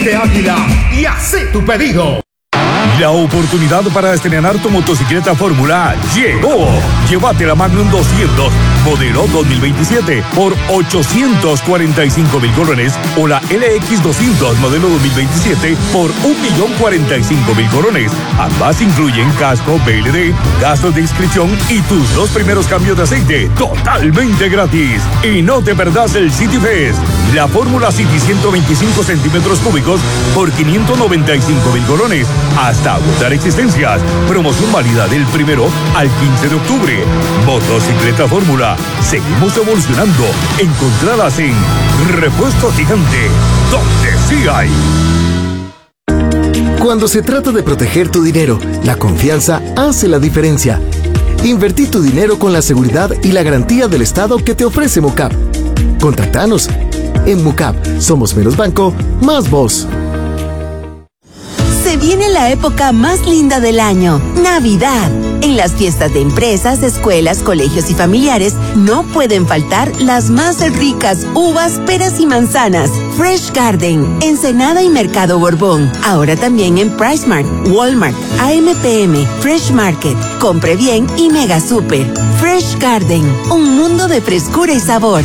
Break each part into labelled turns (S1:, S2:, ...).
S1: de Águila y hace tu pedido.
S2: La oportunidad para estrenar tu motocicleta Fórmula llegó. Llévate la Magnum 200, modelo 2027, por 845,000 colones, o la LX 200, modelo 2027, por 1,045,000 colones. Ambas incluyen casco, BLD, gastos de inscripción y tus 2 primeros cambios de aceite totalmente gratis. Y no te perdás el City Fest, la Fórmula City 125 centímetros cúbicos por 595,000 colones. Hasta agotar existencias. Promoción válida del 1 al 15 de octubre. Motocicleta Fórmula. Seguimos evolucionando. Encontradas en Repuestos Gigante, donde sí hay.
S3: Cuando se trata de proteger tu dinero, la confianza hace la diferencia. Invertí tu dinero con la seguridad y la garantía del Estado que te ofrece MUCAP. Contactanos. En MUCAP somos menos banco, más voz.
S4: Se viene la época más linda del año, Navidad. En las fiestas de empresas, escuelas, colegios y familiares no pueden faltar las más ricas uvas, peras y manzanas. Fresh Garden, Ensenada y Mercado Borbón. Ahora también en PriceMart, Walmart, AMPM, Fresh Market. Compre bien y Mega Super. Fresh Garden, un mundo de frescura y sabor.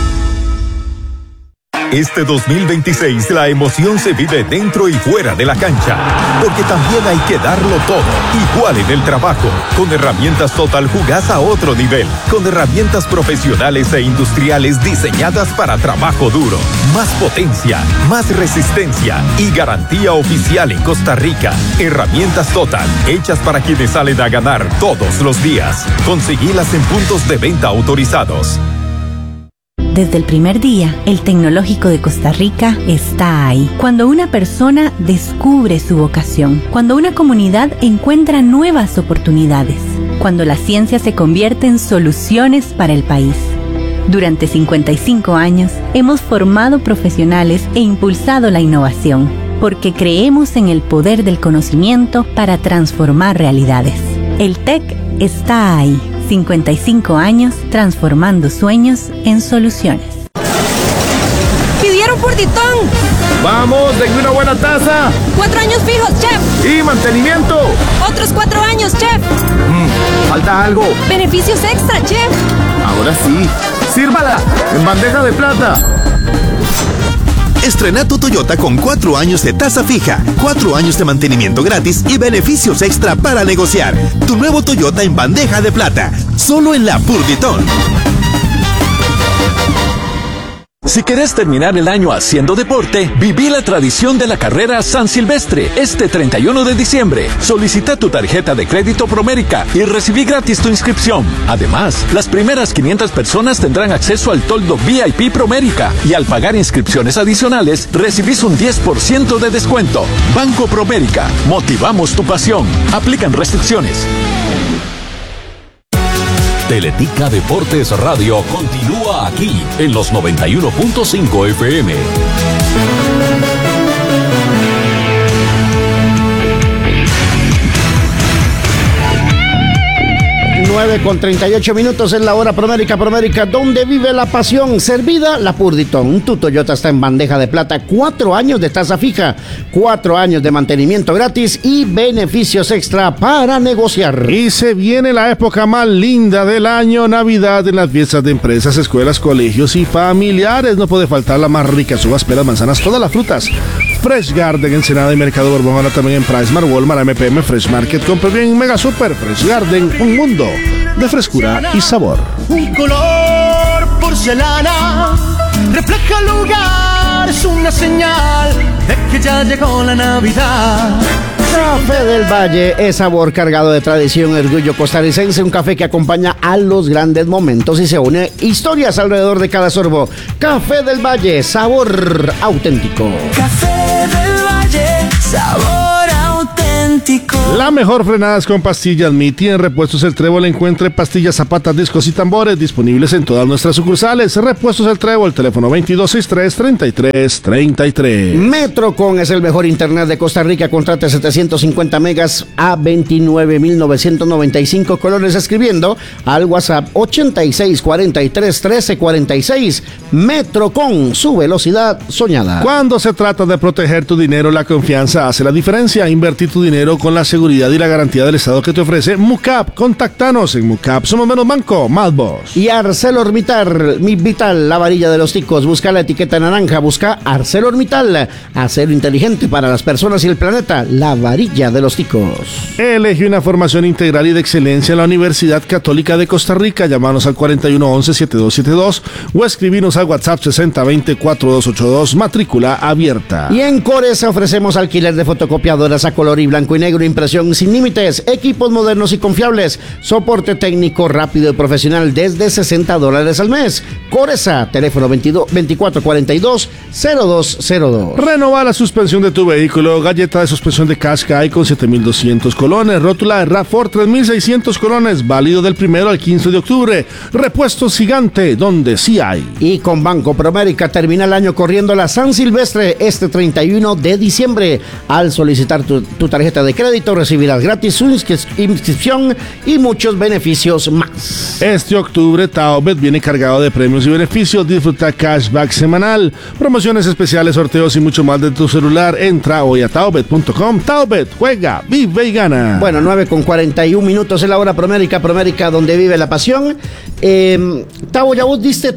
S2: Este 2026 la emoción se vive dentro y fuera de la cancha, porque también hay que darlo todo, igual en el trabajo. Con herramientas Total jugás a otro nivel, con herramientas profesionales e industriales diseñadas para trabajo duro. Más potencia, más resistencia y garantía oficial en Costa Rica. Herramientas Total, hechas para quienes salen a ganar todos los días. Conseguilas en puntos de venta autorizados.
S5: Desde el primer día, el Tecnológico de Costa Rica está ahí. Cuando una persona descubre su vocación, cuando una comunidad encuentra nuevas oportunidades, cuando la ciencia se convierte en soluciones para el país. Durante 55 años, hemos formado profesionales e impulsado la innovación, porque creemos en el poder del conocimiento para transformar realidades. El TEC está ahí. 55 años transformando sueños en soluciones.
S6: ¡Pidieron Purditón!
S7: ¡Vamos, denme una buena taza!
S6: 4 años fijos, chef.
S7: ¡Y mantenimiento!
S6: Otros 4 años, chef.
S7: Falta algo.
S6: Beneficios extra, chef.
S7: Ahora sí. ¡Sírvala! En bandeja de plata.
S8: Estrena tu Toyota con 4 años de tasa fija, 4 años de mantenimiento gratis y beneficios extra para negociar. Tu nuevo Toyota en bandeja de plata, solo en la Purditón.
S9: Si querés terminar el año haciendo deporte, viví la tradición de la carrera San Silvestre este 31 de diciembre. Solicita tu tarjeta de crédito Promérica y recibí gratis tu inscripción. Además, las primeras 500 personas tendrán acceso al toldo VIP Promérica y al pagar inscripciones adicionales, recibís un 10% de descuento. Banco Promérica, motivamos tu pasión. Aplican restricciones.
S10: Teletica Deportes Radio continúa aquí en los 91.5 FM.
S11: 9:38 en la hora Promérica, donde vive la pasión. Servida la Purditón. Tu Toyota está en bandeja de plata. 4 años de tasa fija, 4 años de mantenimiento gratis y beneficios extra para negociar.
S12: Y se viene la época más linda del año, Navidad, en las fiestas de empresas, escuelas, colegios y familiares. No puede faltar la más rica uvas, peras, manzanas, todas las frutas. Fresh Garden, Ensenada y Mercado Borbón, ahora también en PriceMart, Walmart, MPM, Fresh Market. Compre bien, Mega Super. Fresh Garden, un mundo de frescura y sabor.
S1: Un color porcelana refleja el lugar, es una señal de que ya llegó la Navidad.
S11: Café del Valle es sabor cargado de tradición y orgullo costarricense, un café que acompaña a los grandes momentos y se une historias alrededor de cada sorbo. Café del Valle, sabor auténtico.
S1: Café del Valle, sabor auténtico. auténtico.
S12: La mejor frenada es con Pastillas Miti. En Repuestos El Trébol encuentre pastillas, zapatas, discos y tambores disponibles en todas nuestras sucursales. Repuestos El Trébol, teléfono 2263-3333.
S11: Metrocon es el mejor internet de Costa Rica. Contrate 750 megas a 29,995 colones escribiendo al WhatsApp 8643-1346. Metrocon, su velocidad soñada.
S12: Cuando se trata de proteger tu dinero, la confianza hace la diferencia. Invertir tu dinero con la seguridad y la garantía del Estado que te ofrece MUCAP. Contactanos en MUCAP. Somos menos banco, más vos.
S11: Y ArcelorMittal, mi Vital, la varilla de los ticos. Busca la etiqueta naranja, busca ArcelorMittal. Acero inteligente para las personas y el planeta, la varilla de los ticos.
S12: Elige una formación integral y de excelencia en la Universidad Católica de Costa Rica. Llámanos al 4111-7272 o escribinos al WhatsApp 6020-4282, matrícula abierta.
S11: Y en Coresa ofrecemos alquiler de fotocopiadoras a color y blanco y negro, impresión sin límites, equipos modernos y confiables, soporte técnico rápido y profesional desde $60 al mes. Coresa, teléfono 2442-0202.
S12: Renova la suspensión de tu vehículo. Galleta de suspensión de Cascai con 7,200 colones. Rótula de RAV4 3,600 colones. Válido del 1 al 15 de octubre. Repuestos Gigante, donde sí hay.
S11: Y con Banco Promérica termina el año corriendo la San Silvestre este 31 de diciembre. Al solicitar tu tarjeta de crédito recibirás gratis su inscripción y muchos beneficios más.
S12: Este octubre Taubet viene cargado de premios y beneficios. Disfruta cashback semanal, promociones especiales, sorteos y mucho más de tu celular. Entra hoy a taubet.com. Taubet, juega, vive y gana.
S11: Bueno, 9:41 en la hora Promérica, donde vive la pasión. Tavo, ya vos diste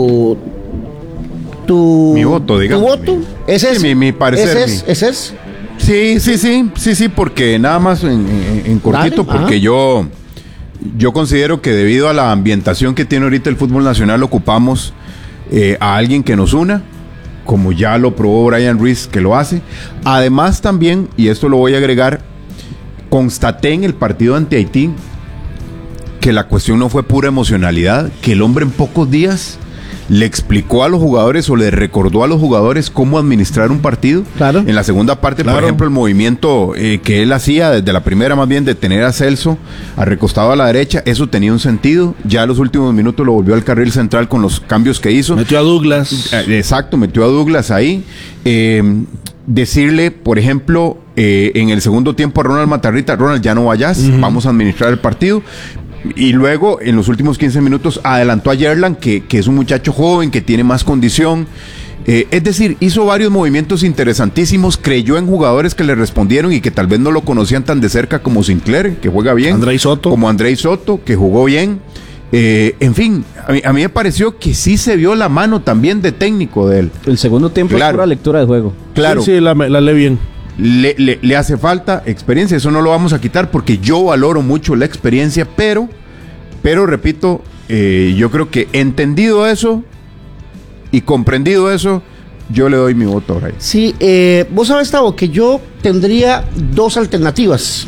S13: mi voto, digamos.
S11: ¿Tu voto? ¿Ese es?
S13: Mi parecer.
S11: ¿Ese es?
S13: Sí, porque nada más en cortito,
S11: Dale,
S13: porque yo considero que debido a la ambientación que tiene ahorita el fútbol nacional, ocupamos a alguien que nos una, como ya lo probó Brian Ruiz, que lo hace. Además también, y esto lo voy a agregar, constaté en el partido ante Haití que la cuestión no fue pura emocionalidad, que el hombre en pocos días le explicó a los jugadores o le recordó a los jugadores cómo administrar un partido.
S11: Claro.
S13: En la segunda parte, por ejemplo, el movimiento que él hacía desde la primera, más bien de tener a Celso recostado a la derecha, eso tenía un sentido. Ya en los últimos minutos lo volvió al carril central con los cambios que hizo.
S12: Metió a Douglas.
S13: Exacto, metió a Douglas ahí. Decirle, por ejemplo, en el segundo tiempo a Ronald Matarrita: Ronald, ya no vayas, vamos a administrar el partido. Y luego, en los últimos 15 minutos, adelantó a Yerlan, que es un muchacho joven, que tiene más condición. Es decir, hizo varios movimientos interesantísimos, creyó en jugadores que le respondieron y que tal vez no lo conocían tan de cerca como Sinclair, que juega bien.
S12: Andrei Soto.
S13: Como Andrei Soto, que jugó bien. En fin, a mí me pareció que sí se vio la mano también de técnico de él.
S14: El segundo tiempo es pura lectura de juego.
S13: Claro.
S12: Sí, la lee bien.
S13: Le hace falta experiencia, eso no lo vamos a quitar porque yo valoro mucho la experiencia, pero repito, yo creo que entendido eso y comprendido eso, yo le doy mi voto a Brian.
S11: Sí, vos sabés, Tavo, que yo tendría dos alternativas.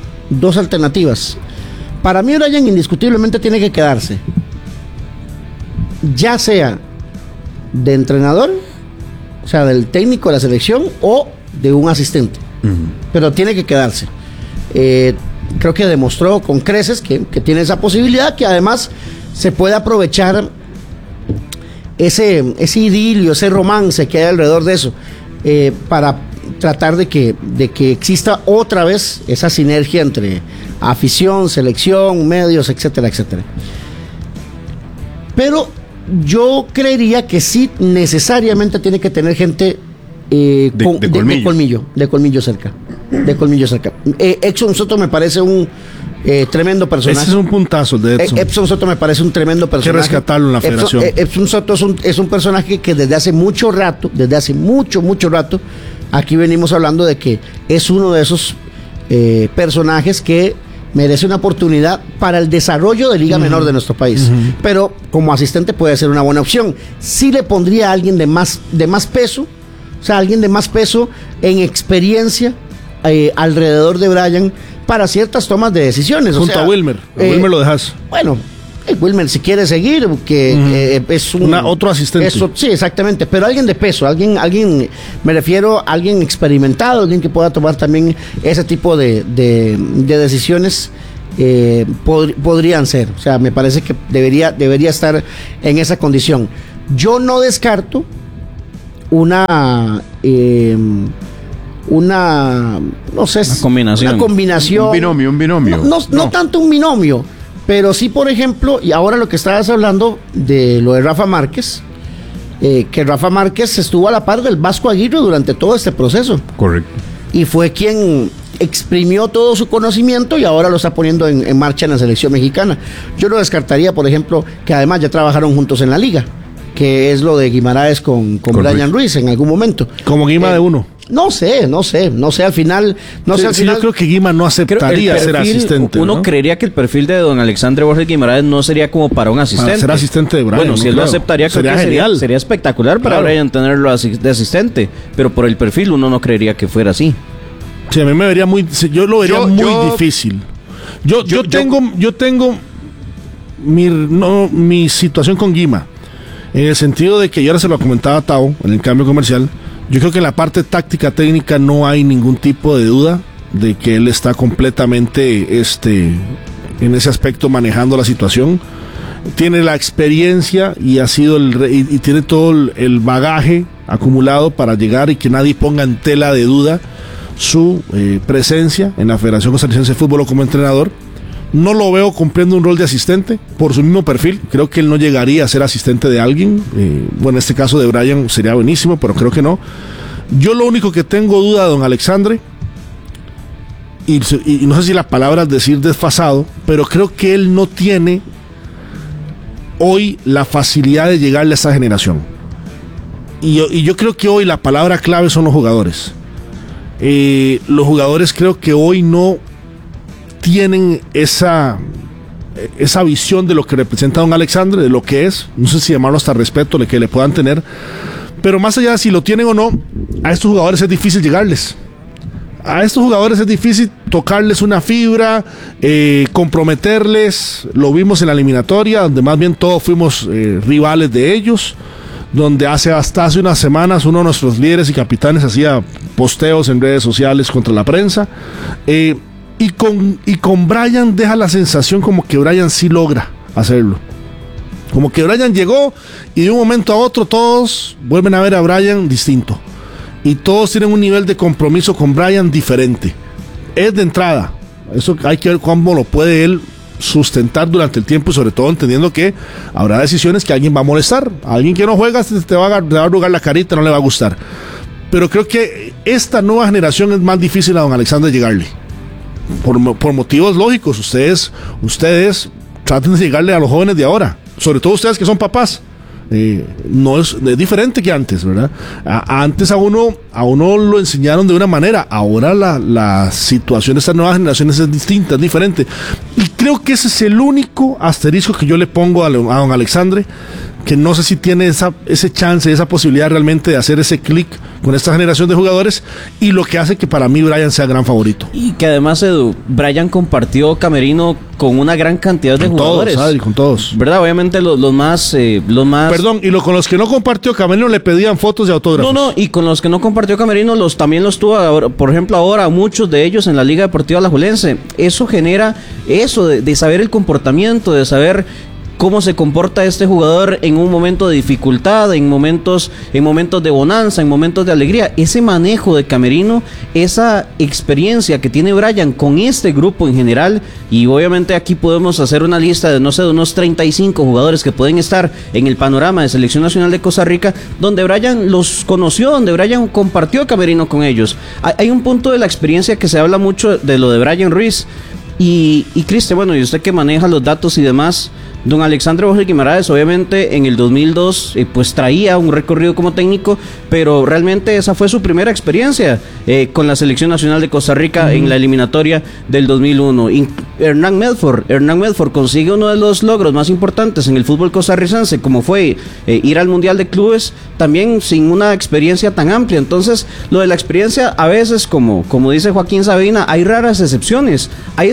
S11: Para mí Brian indiscutiblemente tiene que quedarse, ya sea de entrenador, o sea, del técnico de la selección o de un asistente, pero tiene que quedarse. Creo que demostró con creces que tiene esa posibilidad, que además se puede aprovechar ese idilio, ese romance que hay alrededor de eso, para tratar de que exista otra vez esa sinergia entre afición, selección, medios, etcétera, etcétera. Pero yo creería que sí necesariamente tiene que tener gente de colmillo cerca. Epson Soto me parece un tremendo personaje.
S12: Ese es un puntazo de Epson.
S11: Epson Soto me parece un tremendo personaje.
S12: Hay que rescatarlo en la federación.
S11: Epson Soto es un personaje que desde hace mucho rato, aquí venimos hablando de que es uno de esos personajes que merece una oportunidad para el desarrollo de Liga Menor de nuestro país. Pero como asistente puede ser una buena opción. Sí le pondría a alguien de más peso, o sea, alguien de más peso en experiencia alrededor de Brian para ciertas tomas de decisiones.
S12: Junto a Wilmer. A Wilmer lo dejas.
S11: Bueno, Wilmer, si quiere seguir, que es
S12: otro asistente.
S11: Sí, exactamente, pero alguien de peso, alguien, me refiero a alguien experimentado, alguien que pueda tomar también ese tipo de decisiones. Podrían ser, o sea, me parece que debería estar en esa condición. Yo no descarto una combinación.
S13: Un binomio.
S11: No tanto un binomio, pero sí, por ejemplo, y ahora lo que estabas hablando de lo de Rafa Márquez, que Rafa Márquez estuvo a la par del Vasco Aguirre durante todo este proceso.
S13: Correcto.
S11: Y fue quien exprimió todo su conocimiento y ahora lo está poniendo en marcha en la selección mexicana. Yo no descartaría, por ejemplo, que además ya trabajaron juntos en la liga, que es lo de Guimaraes con Brian Ruiz en algún momento.
S12: Como Guima de uno.
S11: No sé, al final.
S12: Yo creo que Guima no aceptaría ser asistente.
S14: Uno creería que el perfil de don Alexandre Borges Guimaraes no sería como para un asistente.
S12: Para ser asistente de Brian.
S14: Bueno, si él lo aceptaría, sería genial. Sería espectacular para Brian tenerlo de asistente. Pero por el perfil uno no creería que fuera así.
S12: Sí, a mí me vería yo lo vería muy difícil. Yo tengo mi situación con Guima, en el sentido de que yo ahora se lo comentaba a Tao en el cambio comercial. Yo creo que en la parte táctica técnica no hay ningún tipo de duda de que él está completamente en ese aspecto manejando la situación. Tiene la experiencia y ha sido y tiene todo el bagaje acumulado para llegar y que nadie ponga en tela de duda su presencia en la Federación Costarricense de Fútbol como entrenador. No lo veo cumpliendo un rol de asistente por su mismo perfil. Creo que él no llegaría a ser asistente de alguien. En este caso de Brian sería buenísimo, pero creo que no. Yo lo único que tengo duda de don Alexandre, y no sé si la palabra es decir desfasado, pero creo que él no tiene hoy la facilidad de llegarle a esa generación. Y yo creo que hoy la palabra clave son los jugadores. Los jugadores creo que hoy no tienen esa visión de lo que representa don Alexandre, de lo que es, no sé si llamarlo hasta respeto que le puedan tener, pero más allá de si lo tienen o no, a estos jugadores es difícil llegarles. A estos jugadores es difícil tocarles una fibra, comprometerles. Lo vimos en la eliminatoria, donde más bien todos fuimos rivales de ellos, donde hasta hace unas semanas uno de nuestros líderes y capitanes hacía posteos en redes sociales contra la prensa. Y con Brian deja la sensación como que Brian sí logra hacerlo. Como que Brian llegó y de un momento a otro todos vuelven a ver a Brian distinto. Y todos tienen un nivel de compromiso con Brian diferente. Es de entrada. Eso hay que ver cómo lo puede él sustentar durante el tiempo y sobre todo entendiendo que habrá decisiones que alguien va a molestar. Alguien que no juega te va a arrugar la carita, no le va a gustar. Pero creo que esta nueva generación es más difícil a don Alexandre llegarle. Por motivos lógicos. Ustedes traten de llegarle a los jóvenes de ahora. Sobre todo ustedes que son papás. No es diferente que antes, ¿verdad? Antes a uno lo enseñaron de una manera, ahora la situación de estas nuevas generaciones es distinta, es diferente. Y creo que ese es el único asterisco que yo le pongo a don Alexandre, que no sé si tiene ese chance, esa posibilidad realmente de hacer ese clic con esta generación de jugadores, y lo que hace que para mí Brian sea gran favorito.
S14: Y que además, Edu, Brian compartió camerino con una gran cantidad de jugadores.
S12: Con todos.
S14: ¿Verdad? Obviamente los más...
S12: Perdón, y con los que no compartió camerino le pedían fotos de autógrafos.
S14: No, y con los que no compartió camerino también los tuvo, por ejemplo, ahora muchos de ellos en la Liga Deportiva Alajuelense. Eso genera eso de saber el comportamiento, de saber cómo se comporta este jugador en un momento de dificultad, en momentos de bonanza, en momentos de alegría. Ese manejo de camerino, esa experiencia que tiene Brian con este grupo en general, y obviamente aquí podemos hacer una lista de unos 35 jugadores que pueden estar en el panorama de Selección Nacional de Costa Rica, donde Brian los conoció, donde Brian compartió camerino con ellos. Hay un punto de la experiencia que se habla mucho de lo de Brian Ruiz. Y Cristian, bueno, y usted que maneja los datos y demás, don Alexandre Borges Guimaraes obviamente en el 2002 pues traía un recorrido como técnico, pero realmente esa fue su primera experiencia con la Selección Nacional de Costa Rica en la eliminatoria del 2001. Hernán Medford consigue uno de los logros más importantes en el fútbol costarricense, como fue ir al Mundial de Clubes, también sin una experiencia tan amplia. Entonces, lo de la experiencia a veces, como dice Joaquín Sabina, hay raras excepciones. Hay excepciones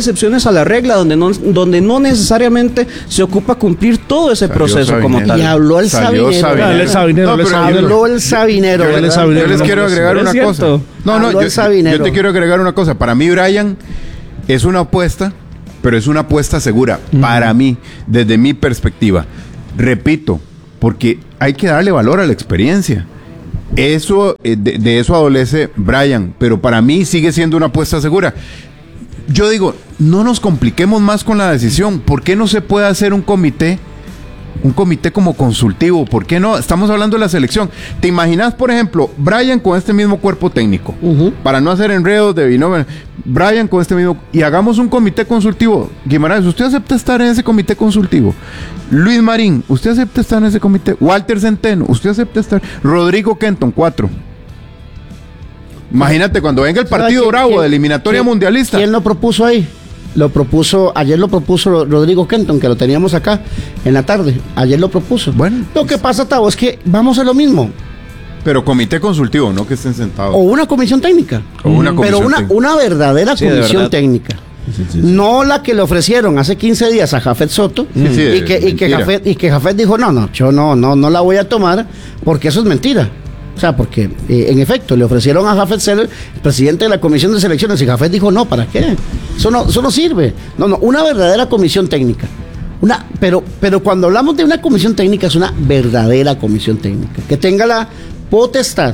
S14: excepciones a la regla, donde no necesariamente se ocupa cumplir todo ese proceso como tal.
S11: Y habló el Sabinero. Habló el Sabinero.
S13: Yo les quiero agregar una cosa. Yo te quiero agregar una cosa. Para mí, Brian es una apuesta, pero es una apuesta segura. Para mí, desde mi perspectiva. Repito, porque hay que darle valor a la experiencia. Eso, de eso adolece Brian, pero para mí sigue siendo una apuesta segura. Yo digo, no nos compliquemos más con la decisión. ¿Por qué no se puede hacer un comité como consultivo? ¿Por qué no? Estamos hablando de la selección. ¿Te imaginas, por ejemplo, Brian con este mismo cuerpo técnico? Para no hacer enredos de vino, Brian con este mismo... Y hagamos un comité consultivo. Guimaraes, ¿usted acepta estar en ese comité consultivo? Luis Marín, ¿usted acepta estar en ese comité? Walter Centeno, ¿usted acepta estar? Rodrigo Kenton, 4. Imagínate cuando venga el partido bravo de eliminatoria mundialista.
S11: ¿Quién lo propuso ahí? Ayer lo propuso Rodrigo Kenton, que lo teníamos acá en la tarde. Ayer lo propuso.
S13: Bueno,
S11: lo que pasa, Tavo, es que vamos a lo mismo.
S13: Pero comité consultivo, no que estén sentados.
S11: O una comisión técnica. Pero una verdadera comisión técnica. Sí. No la que le ofrecieron hace 15 días a Jafet Soto y que Jafet dijo, yo no la voy a tomar porque eso es mentira. O sea, porque en efecto le ofrecieron a Jafet ser el presidente de la comisión de selecciones y Jafet dijo, no, ¿para qué? Eso no sirve. No, una verdadera comisión técnica. Pero cuando hablamos de una comisión técnica es una verdadera comisión técnica, que tenga la potestad,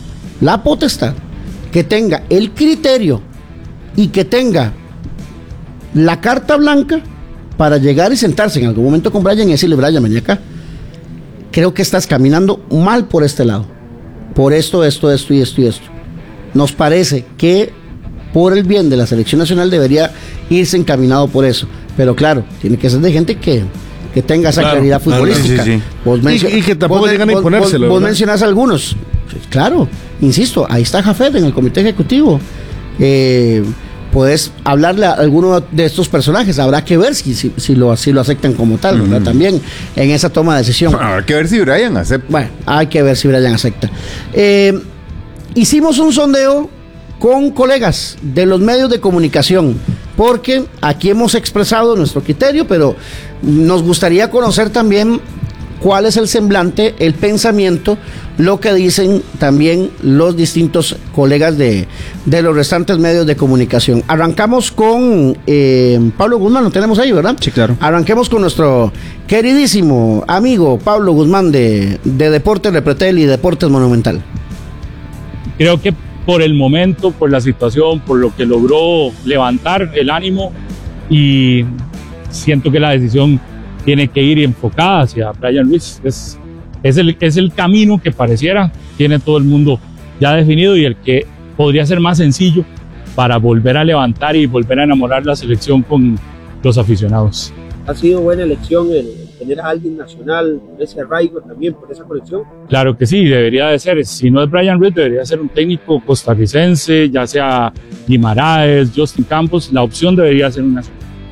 S11: que tenga el criterio y que tenga la carta blanca para llegar y sentarse en algún momento con Brian y decirle, Brian, vení acá. Creo que estás caminando mal por este lado. Por esto y esto. Nos parece que por el bien de la selección nacional debería irse encaminado por eso. Pero claro, tiene que ser de gente que tenga esa claridad futbolística.
S12: Sí. Y que tampoco llegan a imponérselo.
S11: Vos mencionás algunos. Pues, claro, insisto, ahí está Jafet en el comité ejecutivo. Puedes hablarle a alguno de estos personajes. Habrá que ver si lo aceptan como tal, ¿verdad? También en esa toma de decisión.
S13: Habrá que ver si Brian acepta.
S11: Bueno, hay que ver si Brian acepta. Hicimos un sondeo con colegas de los medios de comunicación, porque aquí hemos expresado nuestro criterio, pero nos gustaría conocer también cuál es el semblante, el pensamiento, lo que dicen también los distintos colegas de los restantes medios de comunicación. Arrancamos con Pablo Guzmán, lo tenemos ahí, ¿verdad?
S14: Sí, claro.
S11: Arranquemos con nuestro queridísimo amigo Pablo Guzmán de Deportes Repretel y Deportes Monumental.
S15: Creo que por el momento, por la situación, por lo que logró levantar el ánimo, y siento que la decisión tiene que ir enfocada hacia Brian Ruiz. Es el camino que pareciera tiene todo el mundo ya definido y el que podría ser más sencillo para volver a levantar y volver a enamorar la selección con los aficionados.
S16: ¿Ha sido buena elección el tener a alguien nacional por ese arraigo también, por esa conexión?
S15: Claro que sí, debería de ser. Si no es Brian Ruiz, debería ser un técnico costarricense, ya sea Guimaraes, Justin Campos. La opción debería ser una.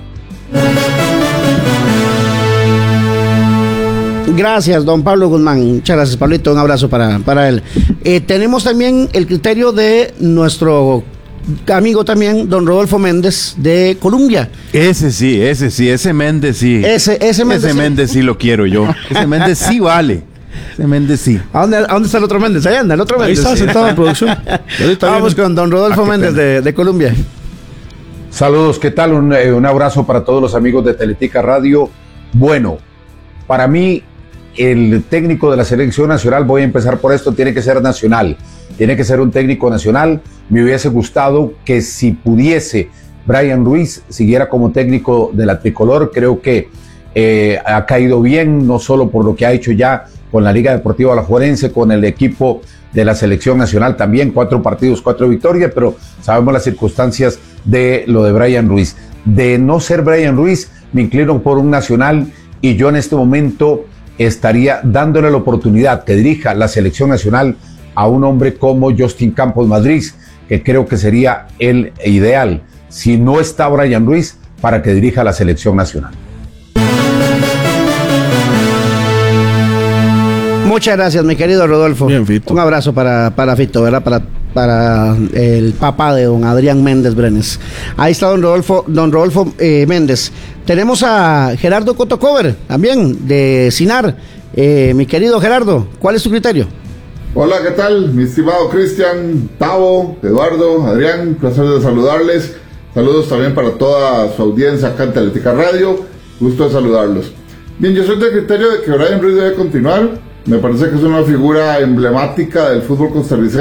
S11: Gracias, don Pablo Guzmán. Muchas gracias, Pablito. Un abrazo para él. Tenemos también el criterio de nuestro amigo también, don Rodolfo Méndez de Colombia.
S13: Ese Méndez sí. Ese Méndez sí lo quiero yo. Ese Méndez sí vale. Ese Méndez sí.
S11: ¿A dónde está el otro Méndez? Ahí anda, el otro Méndez.
S12: Ahí está sentado en producción.
S11: Vamos con don Rodolfo Méndez de Colombia.
S17: Saludos, ¿qué tal? Un abrazo para todos los amigos de Teletica Radio. Bueno, para mí, el técnico de la selección nacional, voy a empezar por esto, tiene que ser nacional. Tiene que ser un técnico nacional. Me hubiese gustado que si pudiese Brian Ruiz siguiera como técnico de la tricolor. Creo que ha caído bien, no solo por lo que ha hecho ya con la Liga Deportiva Alajuelense, con el equipo de la selección nacional también, 4 partidos, 4 victorias, pero sabemos las circunstancias de lo de Brian Ruiz. De no ser Brian Ruiz, me inclino por un nacional y yo en este momento estaría dándole la oportunidad que dirija la selección nacional a un hombre como Justin Campos Madrid, que creo que sería el ideal, si no está Brian Ruiz, para que dirija la selección nacional.
S11: Muchas gracias, mi querido Rodolfo.
S12: Bien, Fito.
S11: Un abrazo para Fito, ¿verdad? Para el papá de don Adrián Méndez Brenes. Ahí está don Rodolfo Méndez. Tenemos a Gerardo Cotocover, también, de Sinar. Mi querido Gerardo, ¿cuál es tu criterio?
S18: Hola, ¿qué tal? Mi estimado Cristian, Tavo, Eduardo, Adrián, placer de saludarles. Saludos también para toda su audiencia acá en Teletica Radio. Gusto de saludarlos. Bien, yo soy del criterio de que Brian Ruiz debe continuar. Me parece que es una figura emblemática del fútbol costarricense.